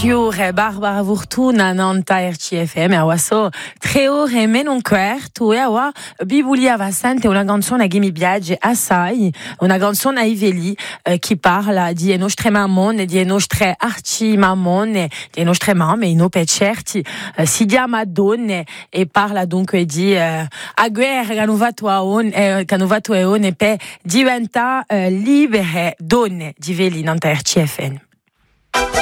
Fiore Barbara Fortuna nanta RCFM e awaso 3 ore meno un quarto e awa bibulia vasante una canzone che mi piace assai, una canzone a Iveli che parla di nostre mammone, di nostre arci mammone, di nostre mamme, i no pecerti, si chiama donne e parla dunque di a guerra che hanno fatto a on e per diventare libere donne di Iveli nanta RCFM.